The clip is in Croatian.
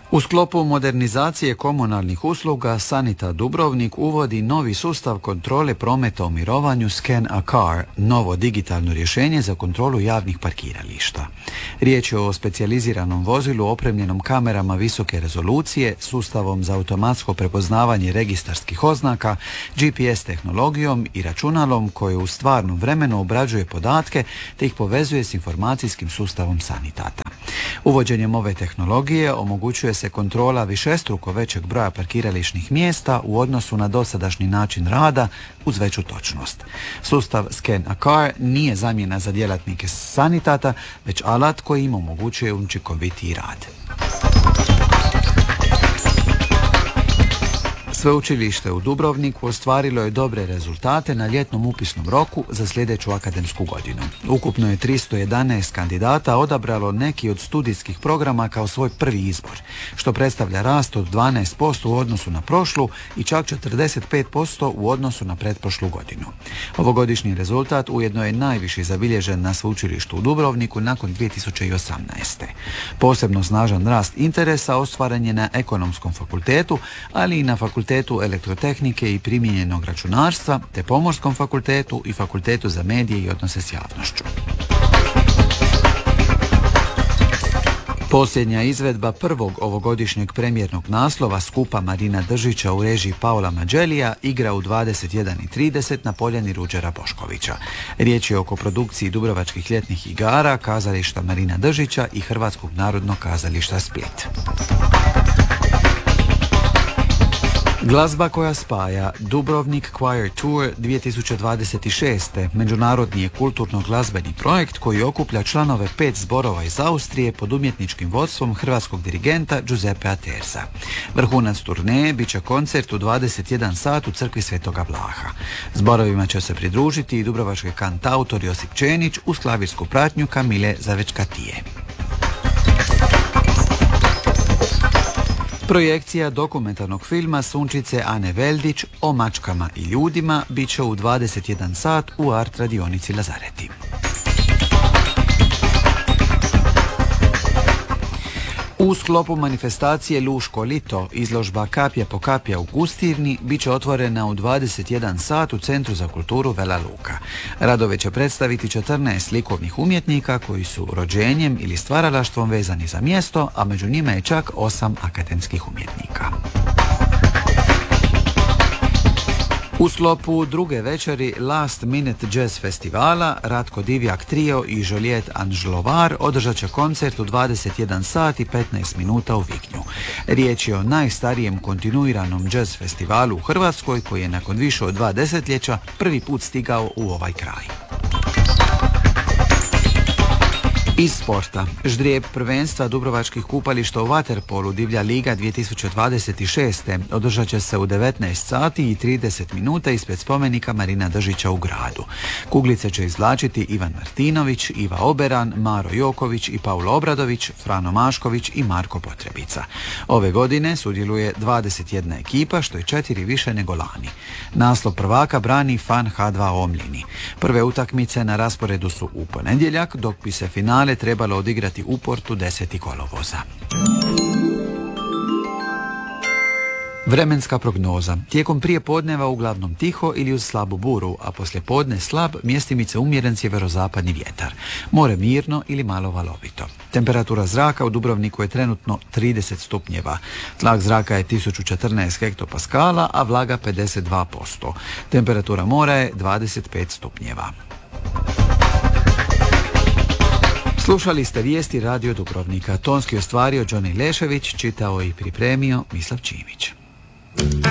U sklopu modernizacije komunalnih usluga Sanita Dubrovnik uvodi novi sustav kontrole prometa u mirovanju Scan a Car, novo digitalno rješenje za kontrolu javnih parkirališta. Riječ je o specijaliziranom vozilu opremljenom kamerama visoke rezolucije, sustavom za automatsko prepoznavanje registarskih oznaka, GPS tehnologijom i računalom koje u stvarnom vremenu obrađuje podatke te ih povezuje s informacijskim sustavom Sanitata. Uvođenjem ove tehnologije omogućuje se kontrola višestruko većeg broja parkirališnih mjesta u odnosu na dosadašnji način rada uz veću točnost. Sustav Scan a Car nije zamjena za djelatnike Sanitata, već alat koji im omogućuje učinkovitiji rad. Sveučilište u Dubrovniku ostvarilo je dobre rezultate na ljetnom upisnom roku za sljedeću akademsku godinu. Ukupno je 311 kandidata odabralo neki od studijskih programa kao svoj prvi izbor, što predstavlja rast od 12% u odnosu na prošlu i čak 45% u odnosu na pretprošlu godinu. Ovogodišnji rezultat ujedno je najviši zabilježen na sveučilištu u Dubrovniku nakon 2018. Posebno snažan rast interesa ostvaren je na Ekonomskom fakultetu, ali i na Fakultetu elektrotehnike i primijenjenog računarstva, te Pomorskom fakultetu i Fakultetu za medije i odnose s javnošću. Posljednja izvedba prvog ovogodišnjeg premijernog naslova skupa Marina Držića u režiji Paola Mađelija igra u 21:30 na poljani Ruđera Boškovića. Riječ je o koprodukciji Dubrovačkih ljetnih igara, kazališta Marina Držića i Hrvatskog narodnog kazališta Split. Glazba koja spaja, Dubrovnik Choir Tour 2026. međunarodni je kulturno-glazbeni projekt koji okuplja članove 5 zborova iz Austrije pod umjetničkim vodstvom hrvatskog dirigenta Giuseppea Terza. Vrhunac turneje bit će koncert u 21 sat u crkvi Svetoga Vlaha. Zborovima će se pridružiti i dubrovački kantautor Josip Čenić uz klavirsku pratnju Kamile Zavečkatije. Projekcija dokumentarnog filma Sunčice Ane Veldić o mačkama i ljudima bit će u 21 sat u Art radionici Lazareti. U sklopu manifestacije Luško lito, izložba Kapja po kapja u Gustirni bit će otvorena u 21 sat u Centru za kulturu Vela Luka. Radove će predstaviti 14 likovnih umjetnika koji su rođenjem ili stvaralaštvom vezani za mjesto, a među njima je čak 8 akademskih umjetnika. U sklopu druge večeri Last Minute Jazz festivala Ratko Divjak Trio i Juliet Angelovar održat će koncert u 21 sat i 15 minuta u Vignju. Riječ je o najstarijem kontinuiranom jazz festivalu u Hrvatskoj koji je nakon više od 2 desetljeća prvi put stigao u ovaj kraj. Iz sporta. Ždrijeb prvenstva dubrovačkih kupališta u vaterpolu Divlja liga 2026. održat će se u 19 sati i 30 minuta ispred spomenika Marina Držića u gradu. Kuglice će izvlačiti Ivan Martinović, Iva Oberan, Maro Joković i Paulo Obradović, Frano Mašković i Marko Potrebica. Ove godine sudjeluje 21 ekipa, što je 4 više nego lani. Naslov prvaka brani FAN H2 Omljini. Prve utakmice na rasporedu su u ponedjeljak, dok bi se finale trebalo odigrati u Portu 10. kolovoza. Vremenska prognoza. Tijekom prije podneva uglavnom tiho ili uz slabu buru, a poslije podne slab, mjestimice umjeren sjeverozapadni vjetar. More mirno ili malo valovito. Temperatura zraka u Dubrovniku je trenutno 30 stupnjeva. Tlak zraka je 1014 hektopaskala, a vlaga 52%. Temperatura mora je 25 stupnjeva. Slušali ste vijesti Radio Dubrovnika. Tonski ostvario Đoni Lešević, čitao i pripremio Mislav Čimić.